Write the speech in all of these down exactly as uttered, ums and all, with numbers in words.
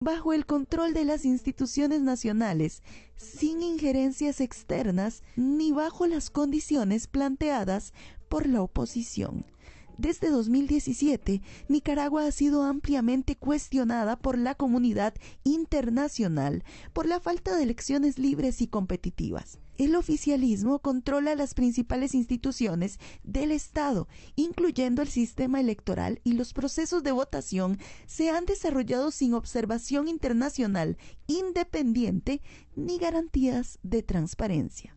bajo el control de las instituciones nacionales, sin injerencias externas ni bajo las condiciones planteadas por la oposición. Desde dos mil diecisiete, Nicaragua ha sido ampliamente cuestionada por la comunidad internacional por la falta de elecciones libres y competitivas. El oficialismo controla las principales instituciones del Estado, incluyendo el sistema electoral, y los procesos de votación se han desarrollado sin observación internacional independiente ni garantías de transparencia.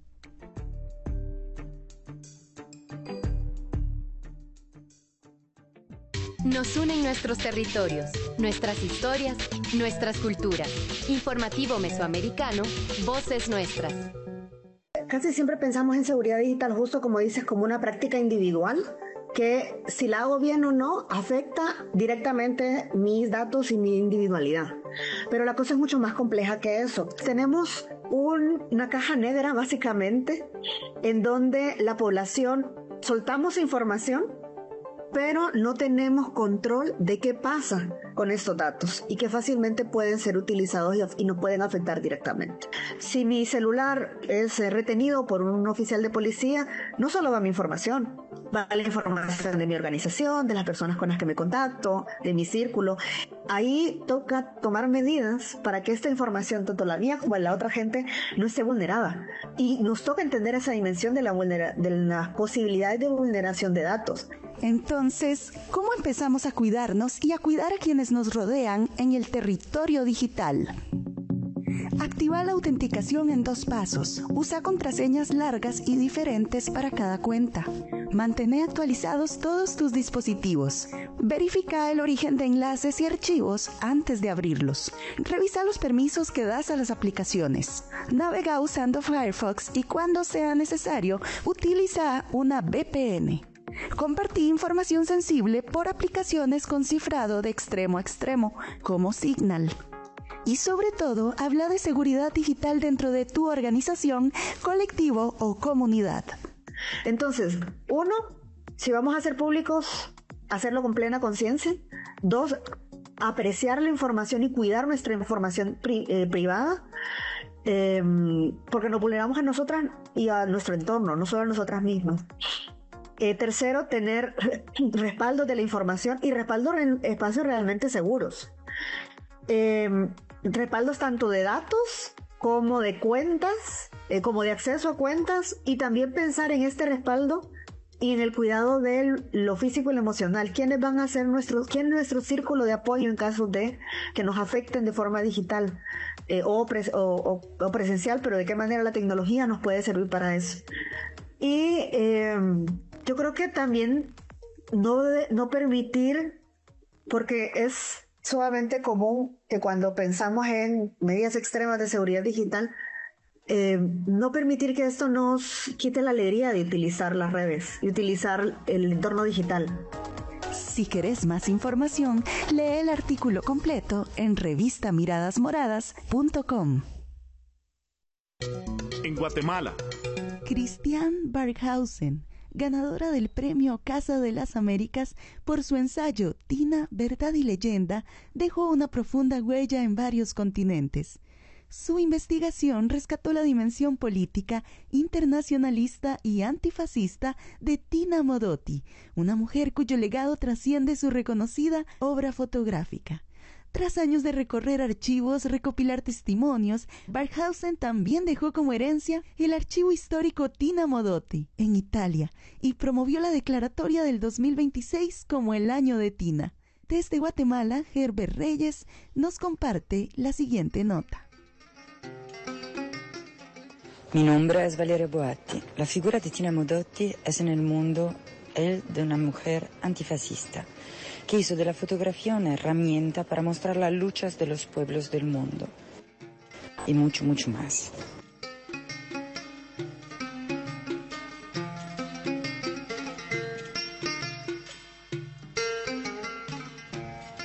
Nos unen nuestros territorios, nuestras historias, nuestras culturas. Informativo Mesoamericano, Voces Nuestras. Casi siempre pensamos en seguridad digital, justo como dices, como una práctica individual, que si la hago bien o no, afecta directamente mis datos y mi individualidad. Pero la cosa es mucho más compleja que eso. Tenemos un, una caja negra, básicamente, en donde la población soltamos información, pero no tenemos control de qué pasa con estos datos y que fácilmente pueden ser utilizados y, y nos pueden afectar directamente. Si mi celular es retenido por un oficial de policía, no solo va mi información, va la información de mi organización, de las personas con las que me contacto, de mi círculo. Ahí toca tomar medidas para que esta información, tanto la mía como la otra gente, no esté vulnerada. Y nos toca entender esa dimensión de, la vulnera- de las posibilidades de vulneración de datos. Entonces, ¿cómo empezamos a cuidarnos y a cuidar a quienes nos rodean en el territorio digital? Activa la autenticación en dos pasos. Usa contraseñas largas y diferentes para cada cuenta. Mantén actualizados todos tus dispositivos. Verifica el origen de enlaces y archivos antes de abrirlos. Revisa los permisos que das a las aplicaciones. Navega usando Firefox y cuando sea necesario, utiliza una V P N. Compartí información sensible por aplicaciones con cifrado de extremo a extremo, como Signal. Y sobre todo, habla de seguridad digital dentro de tu organización, colectivo o comunidad. Entonces, uno, si vamos a ser públicos, hacerlo con plena conciencia. Dos, apreciar la información y cuidar nuestra información pri- eh, privada, eh, porque nos vulneramos a nosotras y a nuestro entorno, no solo a nosotras mismas. Eh, tercero, tener respaldo de la información y respaldo en espacios realmente seguros. Eh, respaldos tanto de datos como de cuentas, eh, como de acceso a cuentas, y también pensar en este respaldo y en el cuidado de lo físico y lo emocional. ¿Quiénes van a ser nuestros, quién es nuestro círculo de apoyo en caso de que nos afecten de forma digital eh, o, pres, o, o, o presencial, pero de qué manera la tecnología nos puede servir para eso? Y eh, yo creo que también no, de, no permitir, porque es sumamente común que cuando pensamos en medidas extremas de seguridad digital, eh, no permitir que esto nos quite la alegría de utilizar las redes y utilizar el entorno digital. Si querés más información, lee el artículo completo en revista miradas moradas punto com. En Guatemala, Christiane Barkhausen, ganadora del premio Casa de las Américas por su ensayo Tina, Verdad y Leyenda, dejó una profunda huella en varios continentes. Su investigación rescató la dimensión política, internacionalista y antifascista de Tina Modotti, una mujer cuyo legado trasciende su reconocida obra fotográfica. Tras años de recorrer archivos, recopilar testimonios, Barkhausen también dejó como herencia el archivo histórico Tina Modotti, en Italia, y promovió la declaratoria del dos mil veintiséis como el año de Tina. Desde Guatemala, Herbert Reyes nos comparte la siguiente nota. Mi nombre es Valeria Boatti. La figura de Tina Modotti es en el mundo el de una mujer antifascista, que hizo de la fotografía una herramienta para mostrar las luchas de los pueblos del mundo. Y mucho, mucho más.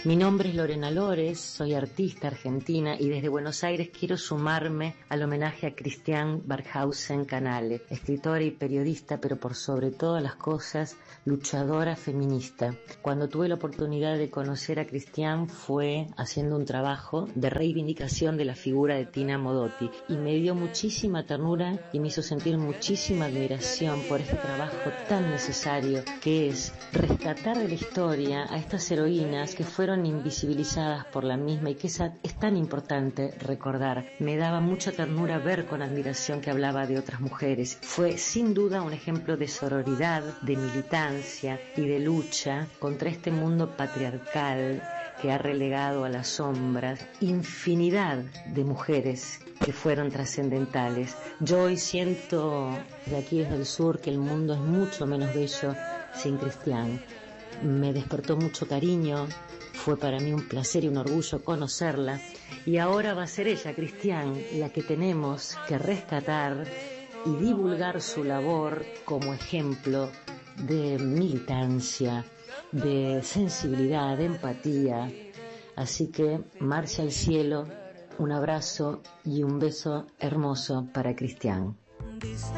Mi nombre es Lorena Lores, soy artista argentina y desde Buenos Aires quiero sumarme al homenaje a Christiane Barkhausen Canale, escritora y periodista, pero por sobre todas las cosas, luchadora feminista. Cuando tuve la oportunidad de conocer a Christiane fue haciendo un trabajo de reivindicación de la figura de Tina Modotti y me dio muchísima ternura y me hizo sentir muchísima admiración por este trabajo tan necesario que es rescatar de la historia a estas heroínas que fueron invisibilizadas por la misma y que es, es tan importante recordar. Me daba mucha ternura ver con admiración que hablaba de otras mujeres. Fue sin duda un ejemplo de sororidad, de militancia y de lucha contra este mundo patriarcal que ha relegado a las sombras infinidad de mujeres que fueron trascendentales. Yo hoy siento de aquí desde el sur que el mundo es mucho menos bello sin Christiane. Me despertó mucho cariño, fue para mí un placer y un orgullo conocerla y ahora va a ser ella, Christiane, la que tenemos que rescatar y divulgar su labor como ejemplo de militancia, de sensibilidad, de empatía. Así que marcha al cielo, un abrazo y un beso hermoso para Christiane.